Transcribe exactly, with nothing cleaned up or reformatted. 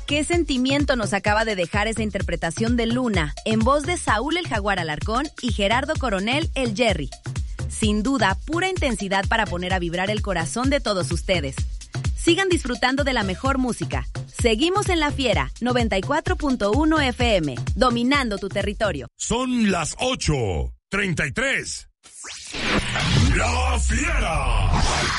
¿Qué sentimiento nos acaba de dejar esa interpretación de Luna en voz de Saúl el Jaguar Alarcón y Gerardo Coronel el Jerry? Sin duda, pura intensidad para poner a vibrar el corazón de todos ustedes. Sigan disfrutando de la mejor música. Seguimos en La Fiera, noventa y cuatro punto uno F M, dominando tu territorio. Son las ocho treinta y tres. La Fiera.